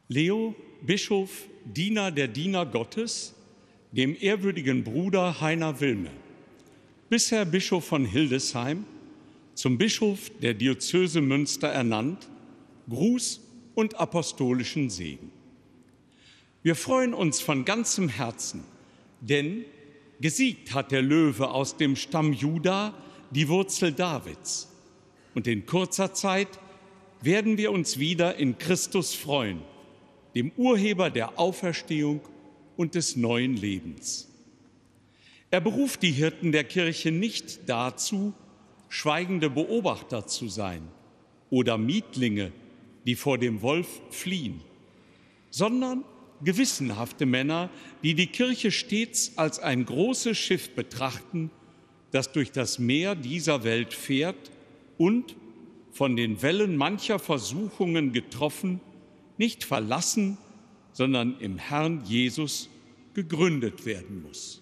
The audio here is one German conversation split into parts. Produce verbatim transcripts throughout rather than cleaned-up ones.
Leo, Bischof, Diener der Diener Gottes, dem ehrwürdigen Bruder Heiner Wilme, bisher Bischof von Hildesheim, zum Bischof der Diözese Münster ernannt, Gruß und apostolischen Segen. Wir freuen uns von ganzem Herzen, denn gesiegt hat der Löwe aus dem Stamm Juda, die Wurzel Davids. Und in kurzer Zeit werden wir uns wieder in Christus freuen, dem Urheber der Auferstehung und des neuen Lebens. Er beruft die Hirten der Kirche nicht dazu, schweigende Beobachter zu sein oder Mietlinge, die vor dem Wolf fliehen, sondern gewissenhafte Männer, die die Kirche stets als ein großes Schiff betrachten, das durch das Meer dieser Welt fährt und, von den Wellen mancher Versuchungen getroffen, nicht verlassen, sondern im Herrn Jesus gegründet werden muss.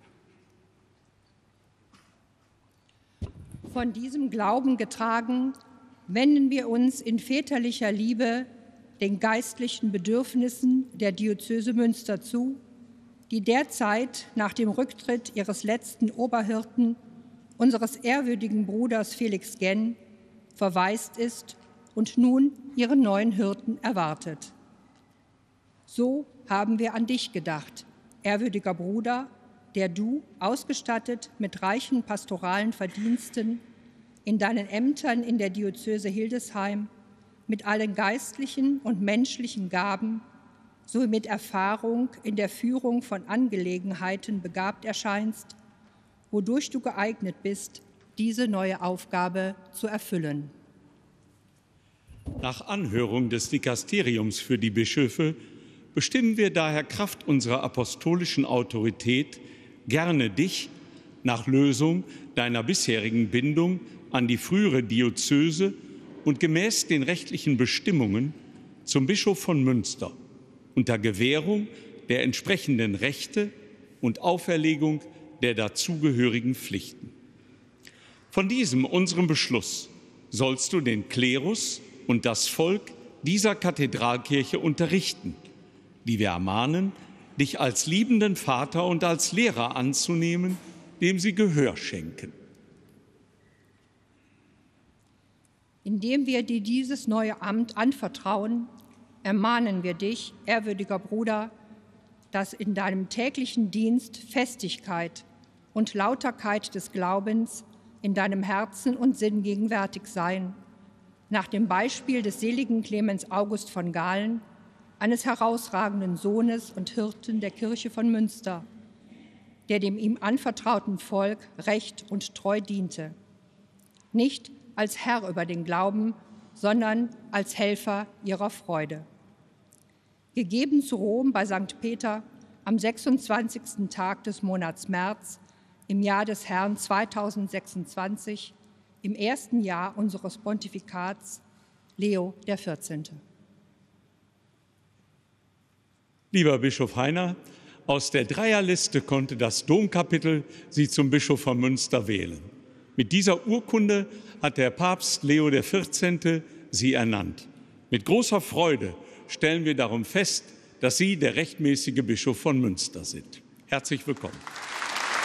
Von diesem Glauben getragen, wenden wir uns in väterlicher Liebe den geistlichen Bedürfnissen der Diözese Münster zu, die derzeit nach dem Rücktritt ihres letzten Oberhirten, unseres ehrwürdigen Bruders Felix Genn, verwaist ist und nun ihren neuen Hirten erwartet. So haben wir an dich gedacht, ehrwürdiger Bruder, der du, ausgestattet mit reichen pastoralen Verdiensten, in deinen Ämtern in der Diözese Hildesheim mit allen geistlichen und menschlichen Gaben sowie mit Erfahrung in der Führung von Angelegenheiten begabt erscheinst, wodurch du geeignet bist, diese neue Aufgabe zu erfüllen. Nach Anhörung des Dikasteriums für die Bischöfe bestimmen wir daher Kraft unserer apostolischen Autorität gerne dich nach Lösung deiner bisherigen Bindung an die frühere Diözese und gemäß den rechtlichen Bestimmungen zum Bischof von Münster unter Gewährung der entsprechenden Rechte und Auferlegung der dazugehörigen Pflichten. Von diesem unserem Beschluss sollst du den Klerus und das Volk dieser Kathedralkirche unterrichten, die wir ermahnen, dich als liebenden Vater und als Lehrer anzunehmen, dem sie Gehör schenken. Indem wir dir dieses neue Amt anvertrauen, ermahnen wir dich, ehrwürdiger Bruder, dass in deinem täglichen Dienst Festigkeit und Lauterkeit des Glaubens in deinem Herzen und Sinn gegenwärtig seien, nach dem Beispiel des seligen Clemens August von Galen, eines herausragenden Sohnes und Hirten der Kirche von Münster, der dem ihm anvertrauten Volk recht und treu diente, nicht als Herr über den Glauben, sondern als Helfer ihrer Freude. Gegeben zu Rom bei Sankt Peter am sechsundzwanzigsten Tag des Monats März im Jahr des Herrn zweitausendsechsundzwanzig, im ersten Jahr unseres Pontifikats, Leo der vierzehnte. Lieber Bischof Heiner, aus der Dreierliste konnte das Domkapitel Sie zum Bischof von Münster wählen. Mit dieser Urkunde hat der Papst Leo der vierzehnte Sie ernannt. Mit großer Freude stellen wir darum fest, dass Sie der rechtmäßige Bischof von Münster sind. Herzlich willkommen.